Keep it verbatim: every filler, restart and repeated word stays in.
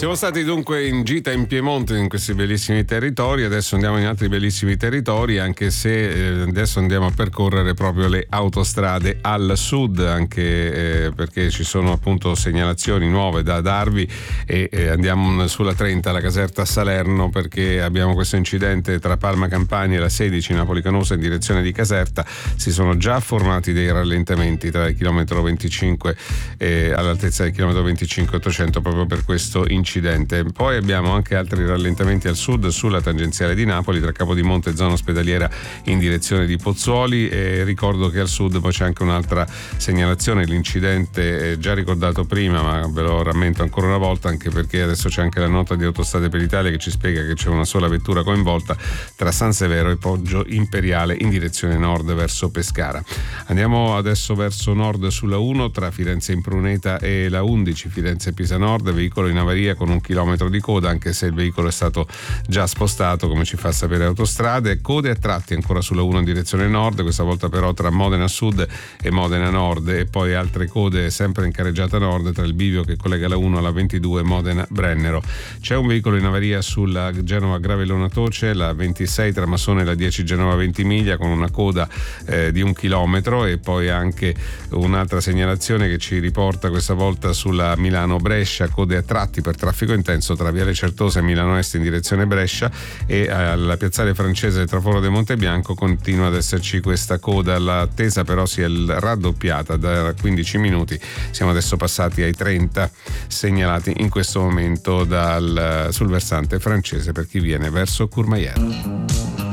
Siamo stati dunque in gita in Piemonte, in questi bellissimi territori, adesso andiamo in altri bellissimi territori, anche se eh, adesso andiamo a percorrere proprio le autostrade al sud, anche eh, perché ci sono appunto segnalazioni nuove da darvi e eh, andiamo sulla trenta, la Caserta Salerno, perché abbiamo questo incidente tra Palma Campania e la sedici Napoli Canosa in direzione di Caserta. Si sono già formati dei rallentamenti tra il chilometro venticinque e all'altezza del chilometro venticinque ottocento proprio per questo incidente. Incidente. Poi abbiamo anche altri rallentamenti al sud sulla tangenziale di Napoli tra Capodimonte e zona ospedaliera in direzione di Pozzuoli, e ricordo che al sud poi c'è anche un'altra segnalazione, l'incidente è già ricordato prima ma ve lo rammento ancora una volta, anche perché adesso c'è anche la nota di Autostrade per l'Italia che ci spiega che c'è una sola vettura coinvolta tra San Severo e Poggio Imperiale in direzione nord verso Pescara. Andiamo adesso verso nord sulla uno tra Firenze Impruneta e la undici Firenze Pisa Nord, veicolo in avaria con un chilometro di coda, anche se il veicolo è stato già spostato, come ci fa sapere Autostrade. Code a tratti ancora sulla uno in direzione nord, questa volta però tra Modena Sud e Modena Nord, e poi altre code sempre in carreggiata nord tra il bivio che collega la uno alla ventidue Modena Brennero. C'è un veicolo in avaria sulla Genova Gravellona Toce, la ventisei tra Massone e la dieci Genova Ventimiglia con una coda eh, di un chilometro, e poi anche un'altra segnalazione che ci riporta questa volta sulla Milano Brescia, code a tratti per traffico intenso tra Viale Certosa e Milano Est in direzione Brescia, e alla piazzale francese del Traforo del Montebianco continua ad esserci questa coda. L'attesa però si è raddoppiata da quindici minuti, siamo adesso passati ai trenta segnalati in questo momento dal, sul versante francese per chi viene verso Courmayeur.